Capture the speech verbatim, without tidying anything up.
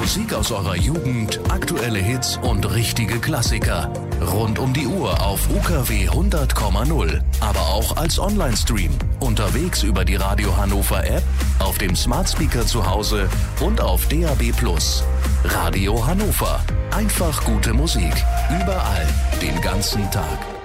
Musik aus eurer Jugend, aktuelle Hits und richtige Klassiker. Rund um die Uhr auf U K W hundert Komma null, aber auch als Online-Stream. Unterwegs über die Radio Hannover App, auf dem Smart Speaker zu Hause und auf D A B plus. Radio Hannover. Einfach gute Musik. Überall. Den ganzen Tag.